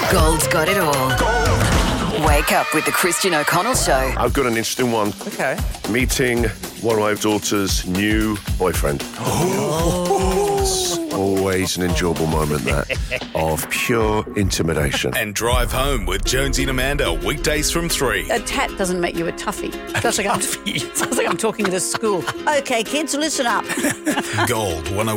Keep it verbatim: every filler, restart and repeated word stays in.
Gold's got it all. Gold. Wake up with the Christian O'Connell Show. I've got an interesting one. Okay. Meeting one of my daughter's new boyfriend. It's always an enjoyable moment, that, of pure intimidation. And Drive Home with Jonesy and Amanda, weekdays from three. A tat doesn't make you a toughie. Sounds like I'm, sounds like I'm talking at a school. Okay, kids, listen up. Gold one oh